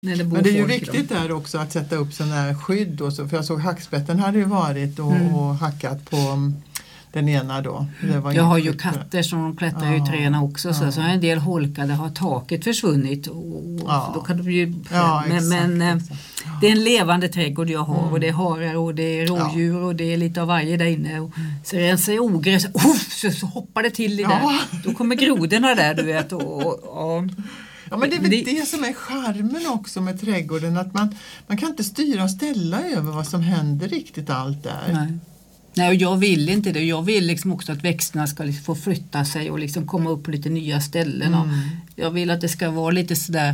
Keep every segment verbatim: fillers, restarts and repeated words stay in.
när det bor Men det är ju folk viktigt där också att sätta upp sådana här skydd och så, för jag såg hackspetten hade ju varit och, mm. och hackat på den ena då. Det var jag har ju katter som de klättrar ja. i träna också ja. så, så har en del holkade har taket försvunnit och, ja. då kan det bli ja, men, exakt, men exakt. det är en levande trädgård jag har mm. och det är harar och det är rådjur ja. och det är lite av varje där inne och så rensar jag ogräs oh, så, så hoppar det till i ja. där. Då kommer grodorna där du vet och, och, och ja, men det är väl det, det som är charmen också med trädgården, att man, man kan inte styra och ställa över vad som händer riktigt allt där. Nej. Nej, och jag vill inte det. Jag vill liksom också att växterna ska liksom få flytta sig och liksom komma upp på lite nya ställen. Mm. Jag vill att det ska vara lite sådär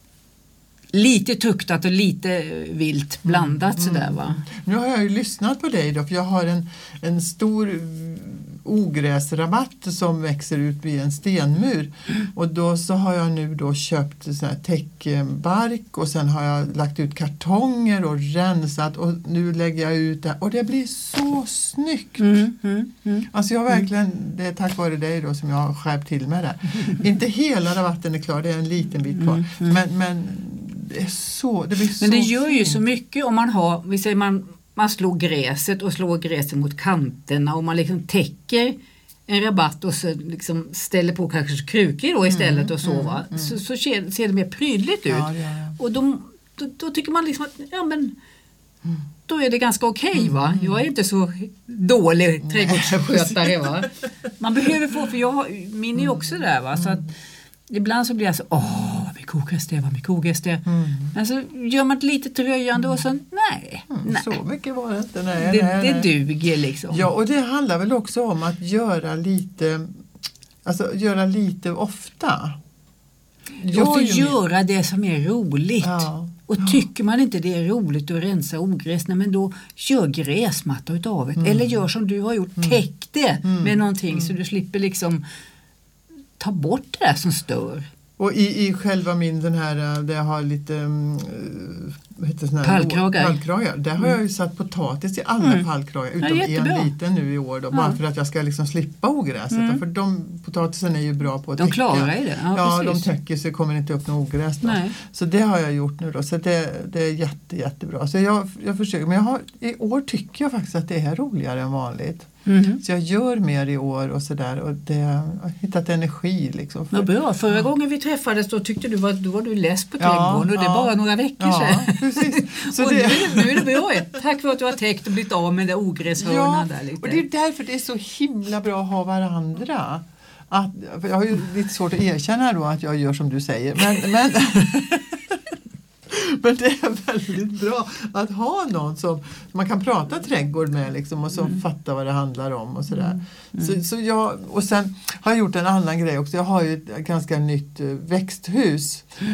lite tuktat och lite vilt blandat mm. sådär va. Nu har jag ju lyssnat på dig då, för jag har en, en stor ogräsrabatt som växer ut vid en stenmur mm. och då så har jag nu då köpt sån här täckbark och sen har jag lagt ut kartonger och rensat och nu lägger jag ut det och det blir så snyggt. Mm. Mm. Mm. Alltså jag verkligen, det är tack vare dig då som jag har skärpt till med det. Inte hela rabatten är klar, det är en liten bit kvar. Mm. Mm. Men, men det är så, det blir så Men det gör ju fint. så mycket om man har, vi säger man man slår gräset och slår gräset mot kanterna och man liksom täcker en rabatt och så liksom ställer på kanske krukor då istället mm, och så va. Mm, så, så ser, ser det mer prydligt ut. Ja, ja, ja. Och de, då, då tycker man liksom att ja men mm. då är det ganska okej okay, va. Jag är inte så dålig trädgårdsskötare va. Man behöver få, för jag har, min är också där va, så att ibland så blir jag så, åh vad mycket ogräs det, vad mycket ogräs det. Mm. Men så gör man ett litet dröjande och sen, nej, mm, nej. Så mycket var det inte, nej. Det, nej, det duger liksom. Ja, och det handlar väl också om att göra lite, alltså göra lite ofta. Ja, göra det som är roligt. Ja. Och tycker man inte det är roligt att rensa ogräs, nej, men då gör gräsmatta utav det. Mm. Eller gör som du har gjort, mm. täck det mm. med någonting mm. så du slipper liksom ta bort det där som stör. Och i, i själva min den här, där jag har lite um, pallkragar. pallkragar. Där har mm. jag ju satt potatis i alla mm. pallkragar utom ja, en liten nu i år då, ja. bara för att jag ska liksom slippa ogräset. Mm. För de potatisen är ju bra på att de täcka. klarar ju det. Ja, ja de täcker så kommer inte upp någon ogräs då. Så det har jag gjort nu då. Så det, det är jätte, jättebra. Så jag, jag försöker, men jag har, i år tycker jag faktiskt att det är roligare än vanligt. Mm. Så jag gör mer i år och sådär och det, jag har hittat energi liksom. För, ja, bra. Förra ja. gången vi träffades då tyckte du var, då var du less på trädgården ja, och det är ja. bara några veckor ja, sedan. Precis. Så och det... nu, nu är det bra. Tack för att du har täckt och blivit av med det ogräshörnan ja, där lite. Och det är därför det är så himla bra att ha varandra. Att, jag har ju lite svårt att erkänna då att jag gör som du säger. Men, men, men det är väldigt bra att ha någon som man kan prata trädgård med liksom, och som mm. fattar vad det handlar om och sådär. Mm. Mm. Så, så jag, och sen har jag gjort en annan grej också. Jag har ju ett ganska nytt växthus. Mm.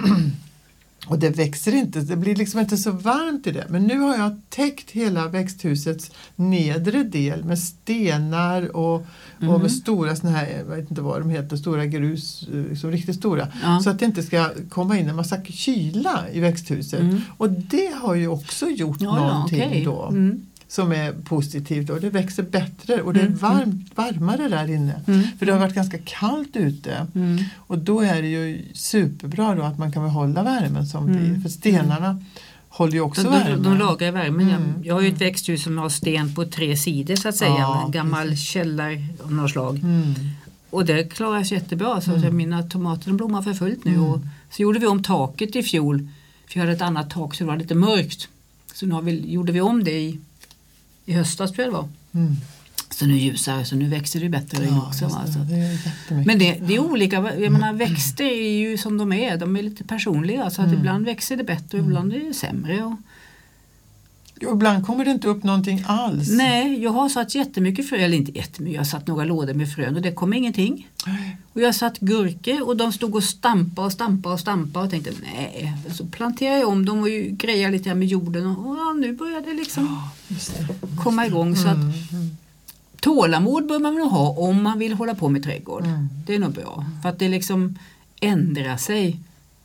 Och det växer inte, det blir liksom inte så varmt i det. Men nu har jag täckt hela växthusets nedre del med stenar och, mm. och med stora såna här, jag vet inte vad de heter, stora grus, liksom riktigt stora. Ja. Så att det inte ska komma in en massa kyla i växthuset. Mm. Och det har ju också gjort ja, någonting okay. då. Mm. Som är positivt och det växer bättre och det är varmt, varmare där inne. Mm. För det har varit ganska kallt ute. Mm. Och då är det ju superbra då att man kan behålla värmen som mm. blir. För stenarna mm. håller ju också de, värmen. De, de lagar värmen. Mm. Jag, jag har ju ett mm. växthus som har sten på tre sidor så att säga. Ja, en gammal källare av något slag. Mm. Och det klarar sig jättebra. Så mm. mina tomater blommar för fullt nu. Mm. Och så gjorde vi om taket i fjol. För jag hade ett annat tak så det var lite mörkt. Så nu har vi, gjorde vi om det i I höstas tror jag det var. Mm. Så nu ljusare, så nu växer det bättre ja, också. Det, alltså. det Men det, det är olika, jag menar, växter är ju som de är, de är lite personliga. Så att mm. ibland växer det bättre och ibland är det sämre. Och... Och ibland kommer det inte upp någonting alls. Nej, jag har satt jättemycket frö, eller inte jättemycket, jag har satt några lådor med frön och det kom ingenting. Och jag har satt gurkor och de stod och stampade och stampade och stampade och tänkte nej, så planterade jag om dem och grejade lite med jorden och ja, nu börjar det liksom ja, det. komma igång. Så att mm, mm. tålamod bör man nog ha om man vill hålla på med trädgård. Mm. Det är nog bra, för att det liksom ändrar sig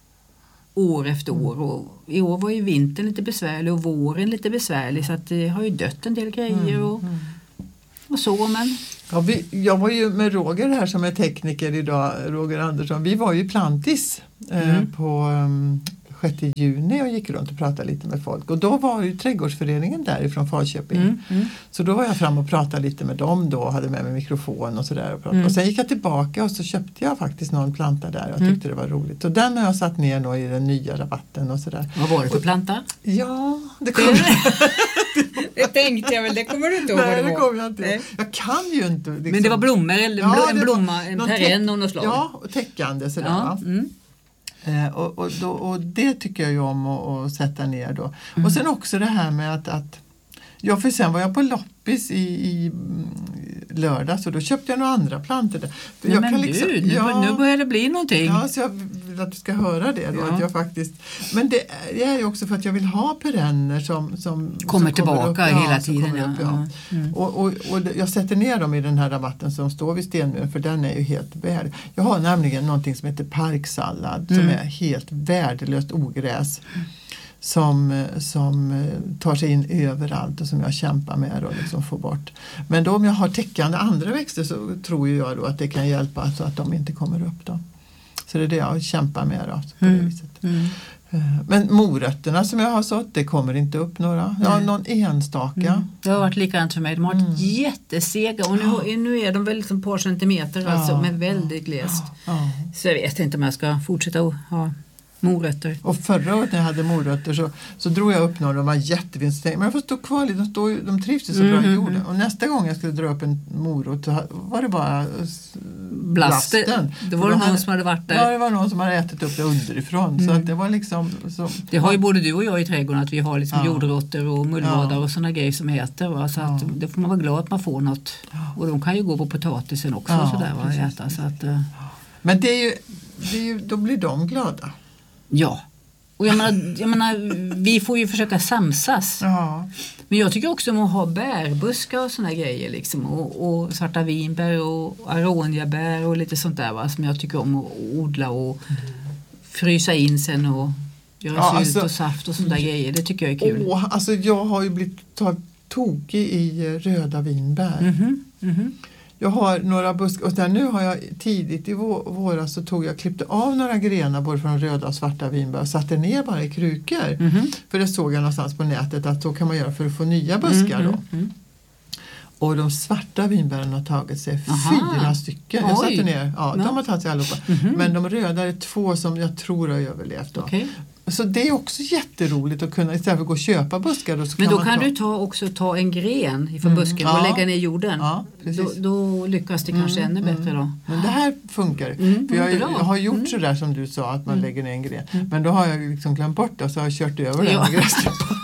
år efter år och i år var ju vintern lite besvärlig och våren lite besvärlig så att det har ju dött en del grejer och, mm, mm. och så men ja, vi, jag var ju med Roger här som är tekniker idag, Roger Andersson, vi var ju plantis eh, mm. på um, sjätte juni och gick runt och pratade lite med folk. Och då var ju trädgårdsföreningen där ifrån Falköping. Mm, mm. Så då var jag fram och pratade lite med dem då, hade med mig mikrofon och sådär. Och, mm. och sen gick jag tillbaka och så köpte jag faktiskt någon planta där och mm. tyckte det var roligt. Och den har jag satt ner då i den nya rabatten och sådär. Vad var det för planta? Ja, det kommer det tänkte jag väl, det kommer du inte ihåg. Nej, det, det kommer jag inte ihåg. Jag kan ju inte. Liksom. Men det var blommor, eller ja, en blomma, en perenn av något slag. Ja, och täckande sådär. Ja, mm. eh, och, och, då, och det tycker jag ju om att, att sätta ner då. Mm. Och sen också det här med att, att ja, för sen var jag på loppis i, i lördags och då köpte jag några andra plantor där. Nej, jag men kan liksom, du, ja, nu börjar det bli någonting. Ja, så jag vill att du ska höra det då, ja. att jag faktiskt, men det är ju också för att jag vill ha perenner som, som kommer som tillbaka upp, ja, hela tiden. Upp, ja. Ja. Mm. Och, och, och jag sätter ner dem i den här rabatten som står vid stenmuren, för den är ju helt värd. Jag har nämligen någonting som heter parksallad mm. som är helt värdelöst ogräs. Mm. Som, som tar sig in överallt och som jag kämpar med och liksom får bort. Men då om jag har täckande andra växter så tror jag då att det kan hjälpa så att de inte kommer upp då. Så det är det jag kämpar med då, på mm. det viset. Mm. Men morötterna som jag har sått, det kommer inte upp några. Ja, någon enstaka. Mm. Det har varit likadant för mig. De har varit mm. jättesega och nu, nu är de väl liksom ett par centimeter ja. Alltså, men väldigt glest. Ja. Ja. Så jag vet inte om jag ska fortsätta att ha morötter. Och förra året när jag hade morötter så, så drog jag upp några, de var jättefint. Men jag får stå kvar lite, de, stod, de trivs ju så bra i jorden. Och nästa gång jag skulle dra upp en morot så var det bara blasten. blasten. Det var det någon hade, som hade varit där. Ja, det var någon som hade ätit upp det underifrån. Mm. Så att det var liksom... Så, det har ju både du och jag i trädgården att vi har liksom ja. jordrotter och mullvadar ja. och sådana grejer som äter. Va? Så ja. att det får man vara glad att man får något. Ja. Och de kan ju gå på potatisen också ja, och sådär, va? Äta, så att, uh... Men det är ju, det är ju, då blir de glada. Ja, och jag menar, jag menar vi får ju försöka samsas. Ja. Men jag tycker också om att ha bärbuskar och såna grejer liksom, och, och svarta vinbär och aroniabär och lite sånt där, va, som jag tycker om att odla och frysa in sen och göra ja, sylt alltså, och saft och sådana grejer. Det tycker jag är kul. Åh, alltså jag har ju blivit tokig i röda vinbär. Mm-hmm, mm-hmm. Jag har några buskar och där nu har jag tidigt i våras så tog jag klippte av några grenar både från röda och svarta vinbär och satte ner bara i krukor. Mm-hmm. För det såg jag någonstans på nätet att så kan man göra för att få nya buskar mm-hmm. då. Mm. Och de svarta vinbären har tagit sig Aha. fyra stycken. Jag satte ner, ja, ja. de har tagit sig allihopa. Mm-hmm. Men de röda är två som jag tror har överlevt då. Okay. Så det är också jätteroligt att kunna istället för att gå och köpa buskar. Då men kan då kan ta... du ta, också ta en gren ifrån mm. busken och ja. lägga ner i jorden. Ja, då, då lyckas det kanske mm. ännu bättre då. Men det här funkar. Mm. För jag, jag har gjort mm. sådär som du sa att man mm. lägger ner en gren. Mm. Men då har jag liksom glömt bort det och så har jag kört över ja. den grässtrappan.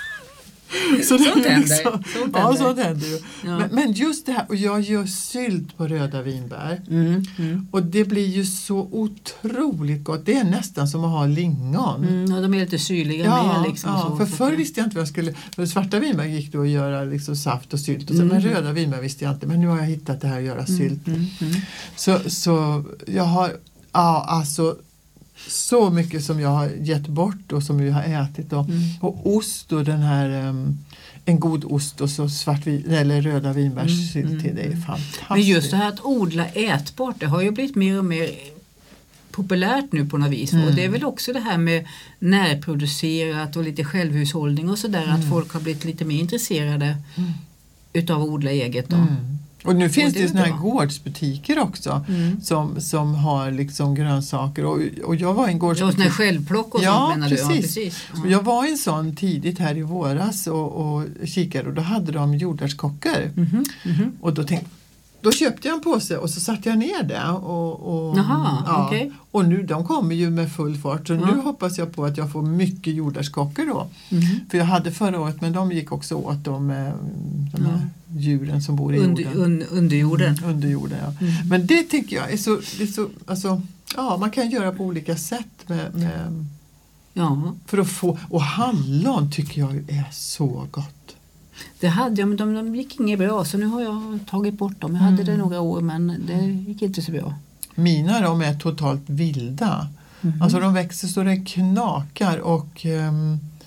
Så sånt händer. Liksom, sånt ja, sånt händer ju. Ja. Men, men just det här, och jag gör sylt på röda vinbär. Mm, mm. Och det blir ju så otroligt gott. Det är nästan som att ha lingon. Mm, och de är lite syrliga ja, med. Liksom, ja, så, för så förr visste jag inte vad jag skulle... För svarta vinbär gick då att göra liksom saft och sylt. Och så, mm. Men röda vinbär visste jag inte. Men nu har jag hittat det här att göra sylt. Mm, mm, mm. Så, så jag har... Ja, alltså... Så mycket som jag har gett bort och som jag har ätit. Och, mm. och ost och den här... Um, en god ost och så svartvin eller röda vinbärssylt mm, till. Det är fantastiskt. Men just det här att odla ätbart, det har ju blivit mer och mer populärt nu på något vis. Mm. Och det är väl också det här med närproducerat och lite självhushållning och sådär. Mm. Att folk har blivit lite mer intresserade mm. utav att odla eget då. Mm. Och nu finns och det, det såna här gårdsbutiker också mm. som, som har liksom grönsaker. Och, och jag var i en gårdsbutik. Ja, såna här självplock och ja, sånt menar precis. du? Ja, precis. Ja. Jag var i en sån tidigt här i våras och, och kikade och då hade de jordärtskockor. Mm-hmm. Mm-hmm. Och då tänkte Då köpte jag en påse och så satte jag ner det. Och, och, Jaha, ja. okay. och nu de kommer ju med full fart. Så ja. nu hoppas jag på att jag får mycket jordärtskockor då. Mm-hmm. För jag hade förra året, men de gick också åt de, de här ja. djuren som bor i under, jorden. Un, under jorden. Mm, under jorden, ja. Mm. Men det tycker jag är så... Det är så alltså, ja, man kan göra på olika sätt med... med ja. För att få... Och hallon tycker jag är så gott. Det hade jag, men de, de gick inget bra, så nu har jag tagit bort dem. Jag hade mm. det några år, men det gick inte så bra. Mina de är totalt vilda. Mm. Alltså de växer så det knakar och,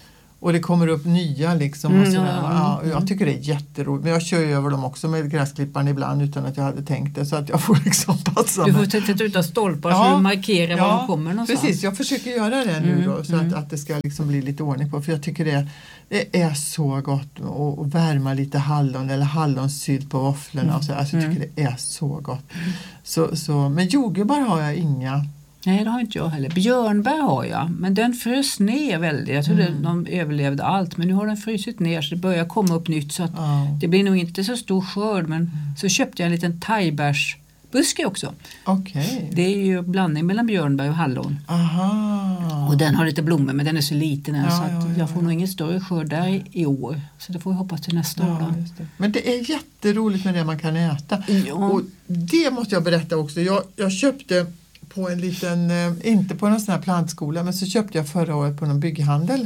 Och det kommer upp nya liksom. Mm, och sådär. ja, Ja, jag tycker det är jätteroligt. Men jag kör ju över dem också med gräsklipparen ibland utan att jag hade tänkt det. Så att jag får liksom passa Du får mig. sätta ut av stolpar Ja, så du markerar ja, var de kommer någonstans. Precis, jag försöker göra det nu Mm, då. Så mm. att, att det ska liksom bli lite ordning på. För jag tycker det, det är så gott att, att värma lite hallon eller hallonsylt på våfflorna. Mm, Och så. Alltså, jag tycker mm. det är så gott. Så, så, men jordgubbar har jag inga. Nej, det har inte jag heller. Björnbär har jag, men den frös ner väldigt. Jag trodde Mm. de överlevde allt, men nu har den frusit ner så det börjar komma upp nytt. Så att Ja. det blir nog inte så stor skörd, men så köpte jag en liten thaibärsbuske också. Okej. Det är ju blandning mellan björnbär och hallon. Aha. Och den har lite blommor, men den är så liten än Ja, så att ja, ja, jag får ja. nog ingen större skörd där i, i år. Så det får vi hoppas till nästa år. Ja, Då. just det. Men det är jätteroligt med det man kan äta. Ja. Och det måste jag berätta också. Jag, jag köpte på en liten, eh, inte på någon sån här plantskola, men så köpte jag förra året på någon bygghandel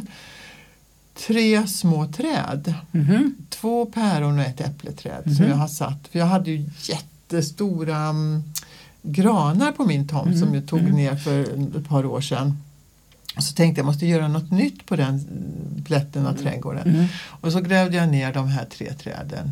tre små träd. Mhm. Två päron och ett äppleträd Mhm. som jag har satt. För jag hade ju jättestora um, granar på min tomt Mhm. som jag tog Mhm. ner för ett par år sedan. Och så tänkte jag måste göra något nytt på den mm, plätten av trädgården. Mhm. Och så grävde jag ner de här tre träden.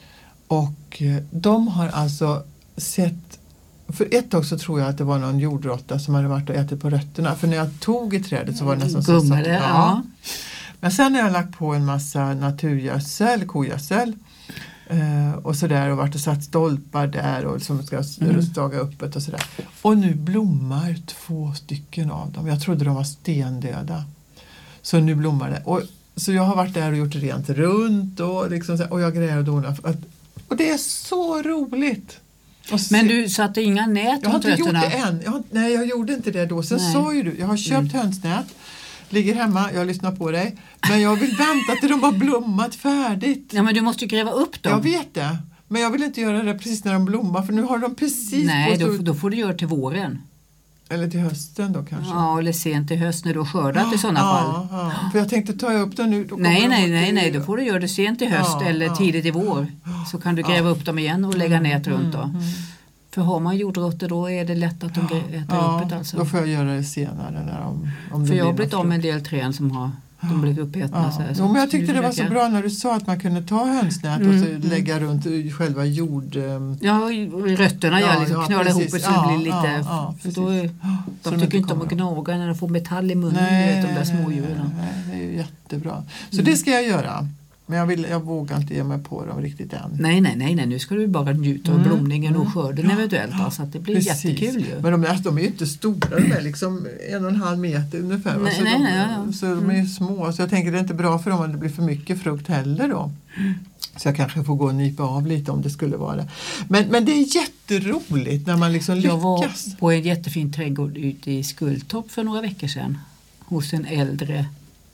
Och eh, de har alltså sett, för ett tag så tror jag att det var någon jordråtta som hade varit och ätit på rötterna. För när jag tog i trädet så var det nästan så Gummade, satt- ja. Men sen har jag lagt på en massa naturgödsel, kogödsel eh, och sådär och varit och satt stolpar där och som ska Mm. staga uppåt och sådär. Och nu blommar två stycken av dem. Jag trodde de var stendöda. Så nu blommar det. Och, så jag har varit där och gjort rent runt och, liksom, så- och jag grejer och donar. För att- Och det är så roligt. Och se- Men du satte inga nät jag har runt inte gjort rötterna? det än. Jag har, nej, jag gjorde inte det då. Sen Nej. sa ju du, jag har köpt hönsnät, ligger hemma, jag lyssnar på dig. Men jag vill vänta till de har blommat färdigt. Ja, men du måste ju gräva upp dem. Jag vet det. Men jag vill inte göra det precis när de blommar, för nu har de precis Nej, på då, så- då får du göra till våren. Eller till hösten då kanske. Ja, eller sent i höst när du har skördat i sådana fall. Ja, ja. För jag tänkte ta upp dem nu. Då kommer Nej, de nej, att- nej, nej, då får du göra det sent i höst Ja, eller ja. tidigt i vår. Så kan du gräva upp dem igen och lägga nät runt då. Mm, mm. För har man jordråttor då är det lätt att de grä- äter Ja, upp det alltså. då får jag göra det senare. När om, om För det jag har blir blivit något av med en frukt. del träd som har de blivit uppätna. Ja. Så här, Jo, men jag så tyckte nu det var så lägger- bra när du sa att man kunde ta hönsnät Mm, och så mm. lägga runt i själva jord... ehm, Ja, i rötterna Ja, gör liksom ja, knöla ihop det precis. så det Ja, blir lite... ja, ja, för då är, så de de tycker inte inte om att kommer. gnaga när de får metall i munnen, Nej, du vet, de där nej, smådjuren. nej, det är ju jättebra. Så Mm. det ska jag göra. Men jag, vill, jag vågar inte ge mig på dem riktigt än. Nej, nej, nej, nej, nu ska du bara njuta av Mm, blomningen och mm. skörden eventuellt. Alltså, att det blir Precis. jättekul ju. Men de, är- de är ju inte stora, de är liksom en och en halv meter ungefär. va? Nej, så nej, de, nej, ja, ja. så de är ju små. Så jag tänker det är inte bra för dem om det blir för mycket frukt heller då. Så jag kanske får gå och nypa av lite om det skulle vara det. Men, men det är jätteroligt när man liksom Jag var lyckas. på en jättefin trädgård ute i Skultorp för några veckor sedan hos en äldre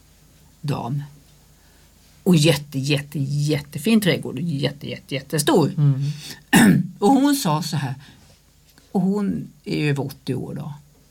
dam. Och jätte, jätte, jättefin trädgård. Jätte, jätte, jättestor. Mm. Och hon sa så här, och hon är över åttio år då.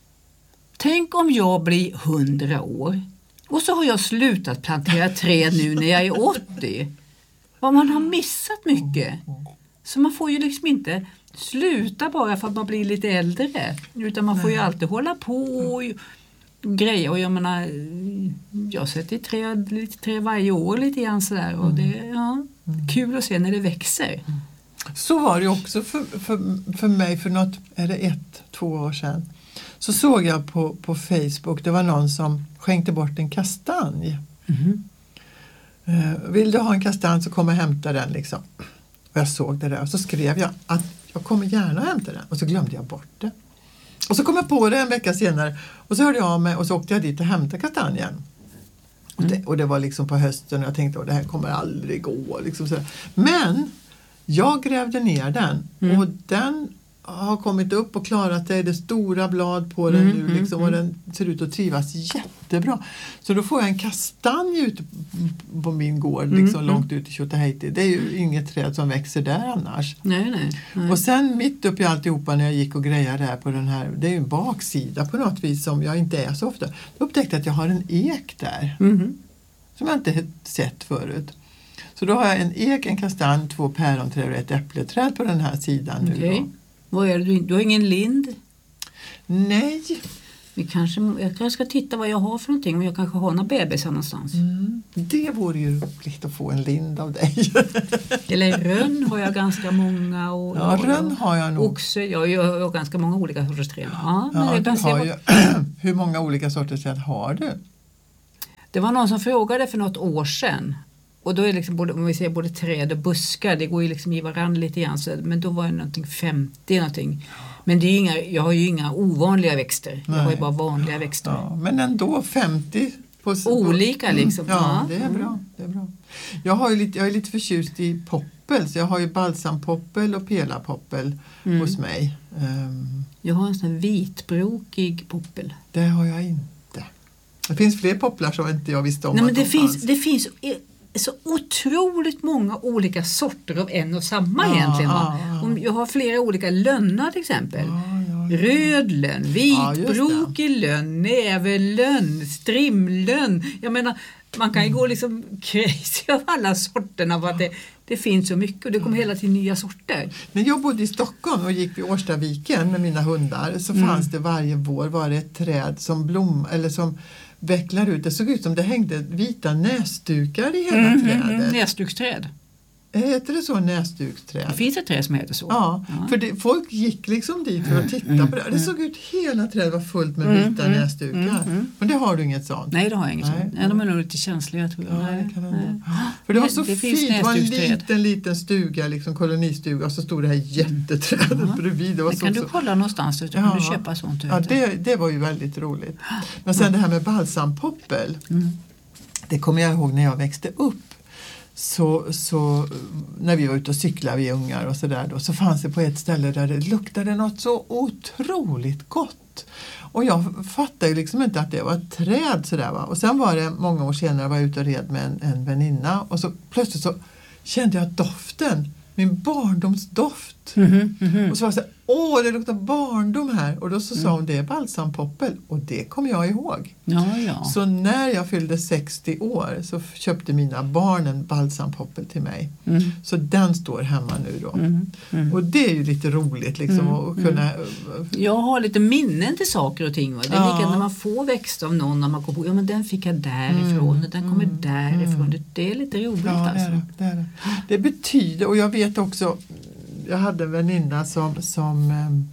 Tänk om jag blir hundra år och så har jag slutat plantera träd nu när jag är åttio. Vad man har missat mycket. Så man får ju liksom inte sluta bara för att man blir lite äldre. Utan man får ju alltid hålla på och grejer. Och jag menar, jag sätter träd, lite träd varje år lite grann sådär. Och det är ja, kul att se när det växer. Så var det också för, för, för mig för något, är det ett, två år sedan. Så såg jag på, på Facebook, det var någon som skänkte bort en kastanj. Mm. Eh, vill du ha en kastanj så kom och hämta den liksom. Och jag såg det där och så skrev jag att jag kommer gärna hämta den. Och så glömde jag bort det. Och så kom jag på det en vecka senare och så hörde jag av mig och så åkte jag dit och hämtade kastanjen. Och, det, och det var liksom på hösten och jag tänkte att det här kommer aldrig gå. Liksom så. Men jag grävde ner den Mm. och den har kommit upp och klarat det. Det är stora blad på den Mm, nu mm, liksom, och mm. den ser ut att trivas jättebra. Så då får jag en kastanj ute på min gård liksom, Mm, långt ut i Tjotahejti. Det är ju inget träd som växer där annars. Nej, nej. nej. Och sen mitt upp i alltihopa när jag gick och grejade där på den här, det är ju en baksida på något vis som jag inte är så ofta. Då upptäckte jag att jag har en ek där Mhm. som jag inte sett förut. Så då har jag en ek, en kastanj, två päronträd och ett äppleträd på den här sidan nu Okej. då. Vad är det du, du har ingen lind? Nej. Vi kanske, jag kanske ska titta vad jag har för någonting. Men jag kanske har några bebisar någonstans. Mm. Det vore ju roligt att få en lind av dig. Eller rönn har jag ganska många. Och, ja, rönn har jag nog. Oxe, jag, jag har ganska många olika sorters träd. Ja, ja, men det har ju, hur många olika sorters träd har du? Det var någon som frågade för något år sedan. Och då är det liksom både, om vi säger både träd och buskar, det går ju liksom i varandra lite grann. Så, men då var det någonting femtio någonting. Men det är inga, jag har ju inga ovanliga växter. Nej. Jag har ju bara vanliga växter. Ja, men ändå femtio. På, olika liksom. Mm, ja, det är bra. Det är bra. Jag, har ju lite, jag är lite förtjust i poppel. Så jag har ju balsampoppel och pelapoppel mm. hos mig. Um, jag har en sån här vitbrokig poppel. Det har jag inte. Det finns fler popplar som inte jag visste om. Nej, men det de finns, fanns. det finns så otroligt många olika sorter av en och samma ja, egentligen. Ja, ja. Jag har flera olika lönnar till exempel. Ja, ja, ja. Röd lönn, vitbrokig ja, lönn, näverlönn, strimlönn. Jag menar, man kan ju mm. gå liksom crazy av alla sorterna för att det, det finns så mycket och det kommer hela tiden nya sorter. När jag bodde i Stockholm och gick vid Årstaviken med mina hundar så mm. fanns det varje vår var det ett träd som blom eller som vecklar ut. Det såg ut som det hängde vita näsdukar i hela mm, trädet. Mm, näsduksträd. Heter det så, näsduksträd? Det finns ett träd som heter så. Ja, ja. För det, folk gick liksom dit för att titta mm, på det. Det såg ut, hela trädet var fullt med vita mm, näsdukar. Mm, mm. Men det har du inget sånt? Nej, det har jag inget sånt. Nej, de är nog lite känsliga tror jag. Ja, nej, kan nej. För det var så det fint. Det var en liten, liten stuga, liksom kolonistuga och så stod det här jätteträdet mm. bredvid. Det var det så, kan du så. kolla någonstans ut. Ja. Kan du köpa sånt? Ja, det, det var ju väldigt roligt. Men sen det här med balsampoppel. Mm. Det kommer jag ihåg när jag växte upp. Så, så när vi var ute och cyklade, vi ungar och sådär då, så fanns det på ett ställe där det luktade något så otroligt gott. Och jag fattade ju liksom inte att det var ett träd sådär va. Och sen var det många år senare var jag ute och red med en, en väninna och så plötsligt så kände jag doften, min barndomsdoft. Mm-hmm, mm-hmm. Och så var jag så här, åh det luktar barndom här. Och då så mm. sa hon, det är balsampoppel. Och det kom jag ihåg. Ja, ja. Så när jag fyllde sextio år så köpte mina barn en balsampoppel till mig. Mm. Så den står hemma nu då. Mm. Mm. Och det är ju lite roligt liksom mm. att kunna... Jag har lite minnen till saker och ting. Va? Det är ja. lika när man får växter av någon när man går på, ja men den fick jag därifrån mm. och den kommer mm. därifrån. Mm. Det är lite roligt ja, alltså. Det, är det, det, är det. det betyder, och jag vet också, jag hade en väninna som, som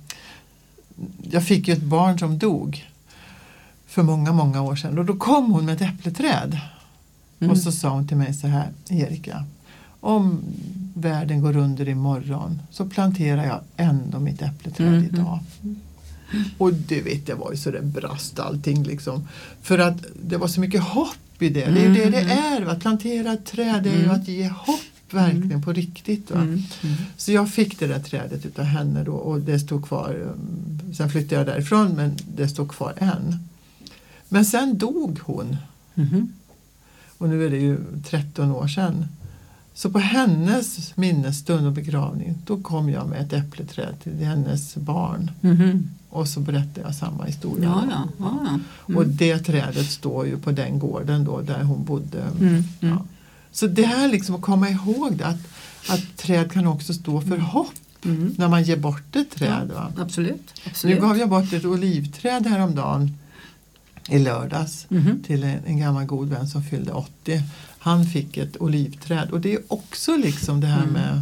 jag fick ju ett barn som dog för många, många år sedan. Och då kom hon med ett äppleträd. Mm. Och så sa hon till mig så här, Erika, om världen går under imorgon så planterar jag ändå mitt äppleträd mm. idag. Mm. Och du vet, det var ju så det brast allting liksom. För att det var så mycket hopp i det. Det är ju det det är. Att plantera ett träd är ju att ge hopp. Verkligen mm. på riktigt. Va? Mm. Mm. Så jag fick det där trädet utav henne då och det stod kvar. Sen flyttade jag därifrån men det stod kvar än. Men sen dog hon. Mm. Och nu är det ju tretton år sedan. Så på hennes minnesstund och begravning då kom jag med ett äppleträd till hennes barn. Mm. Och så berättade jag samma historia. Ja, ja, ja, ja. Mm. Och det trädet står ju på den gården då där hon bodde. Mm. Mm. Ja. Så det här liksom att komma ihåg det, att, att träd kan också stå för hopp mm. när man ger bort ett träd. Ja, va? Absolut, absolut. Nu gav jag bort ett olivträd häromdagen i lördags mm. till en, en gammal god vän som fyllde åttio. Han fick ett olivträd och det är också liksom det här mm. med...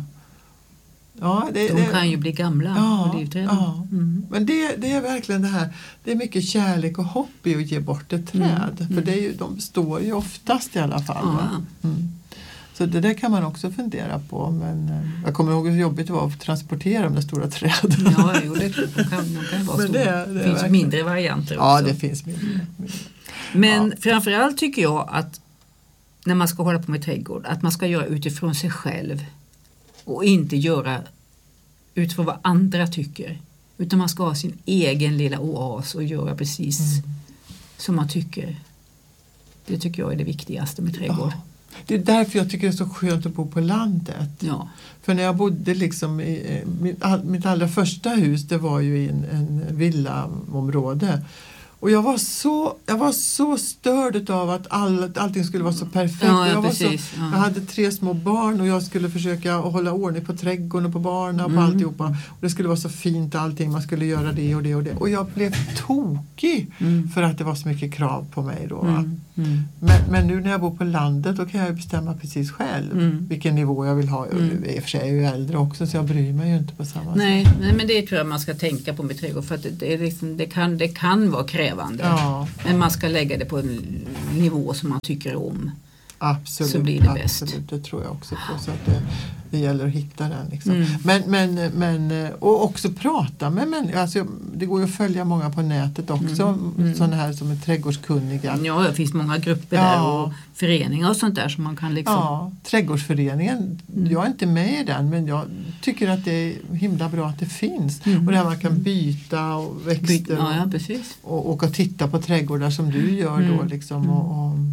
Ja, det, De det, kan ju bli gamla, ja, olivträd. Ja. Mm. Men det, det är verkligen det här, det är mycket kärlek och hopp i att ge bort ett träd. Mm. För det är ju, de står ju oftast i alla fall. Ja. Mm. Så det där kan man också fundera på. Men eh, jag kommer ihåg hur jobbigt det var att transportera de där stora träden. Ja, jo, det tror jag. De kan, de kan vara men stora. Det, det, det finns verkligen. Mindre varianter också. Ja, det finns mindre. mindre. Men ja. framförallt tycker jag att när man ska hålla på med trädgård, att man ska göra utifrån sig själv. Och inte göra utifrån vad andra tycker. Utan man ska ha sin egen lilla oas och göra precis mm. som man tycker. Det tycker jag är det viktigaste med trädgård. Ja. Det är därför jag tycker det är så skönt att bo på landet. Ja. För när jag bodde liksom i mitt, mitt allra första hus, det var ju i en, en villaområde. Och jag var så, jag var så störd av att all, allting skulle vara så perfekt. Ja, ja, jag, var precis, så, ja. jag hade tre små barn och jag skulle försöka hålla ordning på trädgården och på barnen och på Mm. alltihopa. Och det skulle vara så fint allting, man skulle göra det och det och det. Och jag blev tokig mm. för att det var så mycket krav på mig då. Mm. Mm. Men, men nu när jag bor på landet då kan jag ju bestämma precis själv Mm. vilken nivå jag vill ha. Mm. I och för sig är jag ju äldre också så jag bryr mig ju inte på samma Nej, sätt. nej, men det tror jag man ska tänka på med trädgård för att det, det, är liksom, det, kan, det kan vara krävande. Ja, Men man ska lägga det på en nivå som man tycker om. absolut. Så blir det bäst. Absolut, det tror jag också på. Så att det, det gäller att hitta den. Liksom. Mm. Men, men, men, och också prata med människor. Alltså, det går ju att följa många på nätet också. Mm. Mm. Sådana här som är trädgårdskunniga. Ja, det finns många grupper Ja. där och föreningar och sånt där som man kan liksom... Ja, trädgårdsföreningen, Mm. jag är inte med i den men jag tycker att det är himla bra att det finns. Mm. Och där man kan byta och växter Byt- ja, ja, precis. och, och åka och titta på trädgårdar som du gör då. Mm. Liksom, och, och,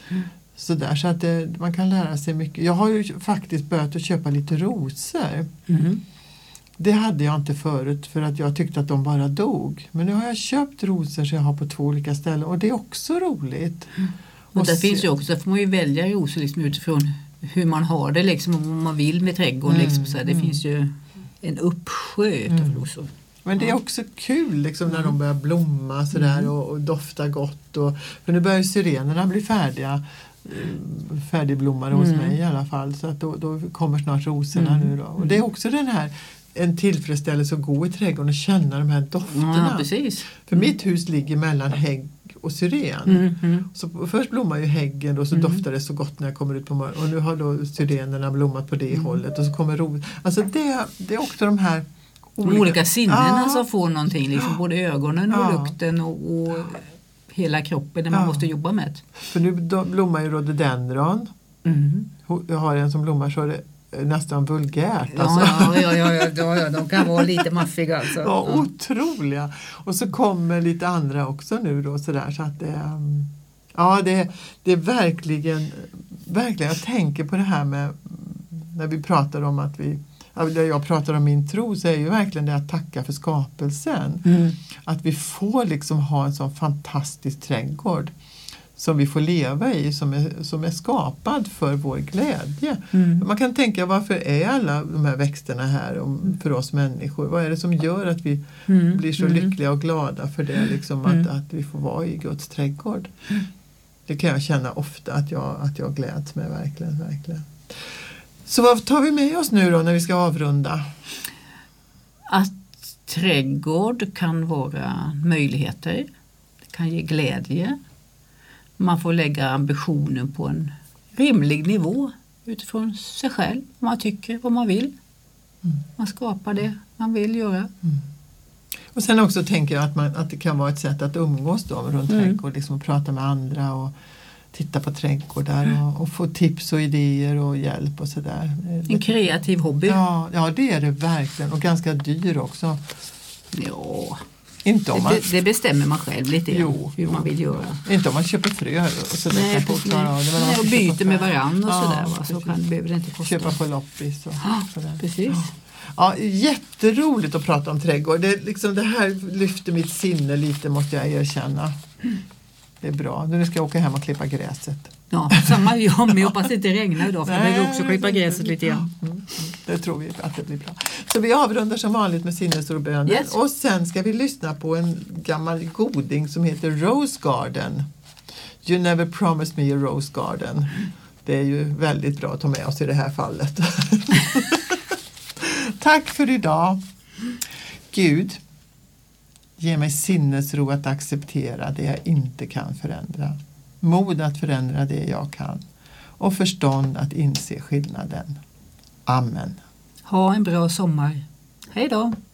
sådär, så att det, man kan lära sig mycket. Jag har ju faktiskt börjat att köpa lite rosor. Mm. Det hade jag inte förut för att jag tyckte att de bara dog. Men nu har jag köpt rosor så jag har på två olika ställen och det är också roligt. Och, Och där se- finns ju också, där får man ju välja rosor liksom utifrån hur man har det liksom, om man vill med trädgården. Mm, Liksom, så här, det mm. finns ju en uppsjö Mm. av rosor. Men det är också kul liksom, när Mm. de börjar blomma sådär, Mm. och, och dofta gott. Och, för nu börjar ju syrenerna bli färdiga. eh, Färdigblommade hos Mm. mig i alla fall. Så att då, då kommer snart rosorna Mm. nu då. Och det är också den här en tillfredsställelse att gå i trädgården och känna de här dofterna. Ja, precis. För mitt hus ligger mellan hägg och syren. Mm, mm. Så först blommar ju häggen och så Mm. doftar det så gott när jag kommer ut på morgonen. Och nu har då syrenerna blommat på det Mm. hållet. Och så kommer ros. Alltså det, det är också de här De olika sinnena Ja. som får någonting, liksom, både ögonen och Ja. lukten och, och hela kroppen när man Ja. måste jobba med det. För nu då blommar ju rhododendron. Mm. Jag har en som blommar så det är nästan vulgärt. Ja, Alltså. ja, ja, ja, ja, ja, ja, de kan vara lite maffiga alltså. Ja, Ja. otroliga. Och så kommer lite andra också nu då sådär så att det um, ja det, det är verkligen verkligen jag tänker på det här med när vi pratar om att vi ja, när jag pratar om min tro så är ju verkligen det att tacka för skapelsen. Mm. Att vi får liksom ha en sån fantastisk trädgård som vi får leva i, som är, som är skapad för vår glädje. Mm. Man kan tänka, varför är alla de här växterna här om, för oss människor? Vad är det som gör att vi Mm. blir så Mm. lyckliga och glada för det, liksom, Mm. att, att vi får vara i Guds trädgård? Det kan jag känna ofta att jag, att jag gläds med, verkligen, verkligen. Så vad tar vi med oss nu då när vi ska avrunda? Att trädgård kan vara möjligheter, det kan ge glädje. Man får lägga ambitionen på en rimlig nivå utifrån sig själv, vad man tycker, vad man vill. Mm. Man skapar det man vill göra. Mm. Och sen också tänker jag att, man, att det kan vara ett sätt att umgås då runt Mm. trädgård, liksom prata med andra och titta på trädgårdar och, och få tips och idéer och hjälp och sådär. En kreativ hobby. Ja, ja, det är det verkligen och ganska dyr också. Ja, Inte om man, det, det bestämmer man själv lite grann, Jo, hur jo. man vill göra. inte om man köper frö och sådär. Nej, kanske precis. klarar av det, men om man Nej, och köper byter med frö- varandra och Ja, sådär. Va? Så precis. kan, behöver det inte kosta. Köpa på loppis och Ja, sådär. precis. Ja, jätteroligt att prata om trädgård. Det, liksom, det här lyfter mitt sinne lite, måste jag erkänna. Det är bra. Nu ska jag åka hem och klippa gräset. Ja, samma jag med. Hoppas det inte regnar idag för jag Nej, behöver också klippa gräset lite grann. Mm, mm, det tror vi att det blir bra. Så vi avrundar som vanligt med sinnesordbönen. Yes. Och sen ska vi lyssna på en gammal goding som heter Rose Garden. You never promised me a rose garden. Det är ju väldigt bra att ta med oss i det här fallet. Tack för idag. Gud, ge mig sinnesro att acceptera det jag inte kan förändra. Mod att förändra det jag kan. Och förstånd att inse skillnaden. Amen. Ha en bra sommar. Hej då!